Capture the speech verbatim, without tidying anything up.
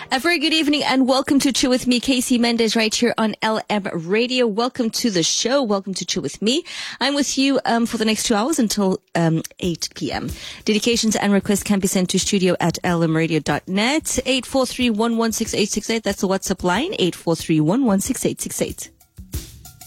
A very good evening and welcome to Chill With Me. Casey Mendez right here on L M Radio. Welcome to the show. Welcome to Chill With Me. I'm with you um, for the next two hours until um, eight p.m. Dedications and requests can be sent to studio at l m radio dot net. eight four three, one one six eight six eight. That's the WhatsApp line. eight four three, one one six eight six eight.